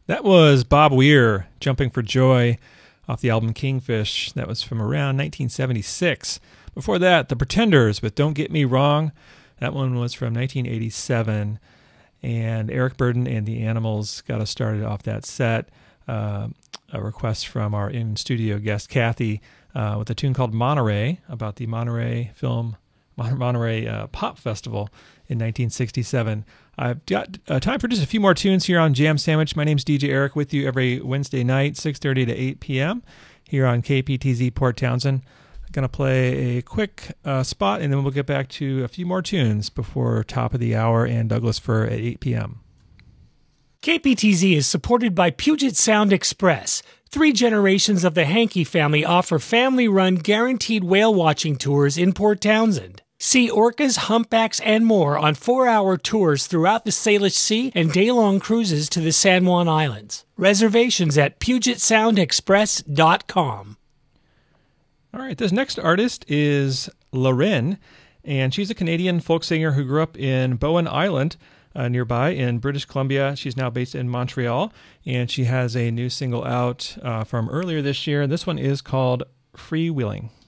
That was Bob Weir, Jumping for Joy, off the album Kingfish. That was from around 1976. Before that, The Pretenders with Don't Get Me Wrong. That one was from 1987. And Eric Burdon and the Animals got us started off that set. A request from our in-studio guest, Kathy, with a tune called Monterey, about the Monterey Pop Festival in 1967. I've got time for just a few more tunes here on Jam Sandwich. My name's DJ Eric, with you every Wednesday night, 6:30 to 8 p.m. here on KPTZ Port Townsend. I'm going to play a quick spot, and then we'll get back to a few more tunes before top of the hour and Douglas Fir at 8 p.m. KPTZ is supported by Puget Sound Express. 3 generations of the Hankey family offer family-run guaranteed whale watching tours in Port Townsend. See orcas, humpbacks, and more on 4-hour tours throughout the Salish Sea and day-long cruises to the San Juan Islands. Reservations at PugetSoundExpress.com. All right, this next artist is Loren, and she's a Canadian folk singer who grew up in Bowen Island, nearby in British Columbia. She's now based in Montreal, and she has a new single out from earlier this year. This one is called Freewheeling.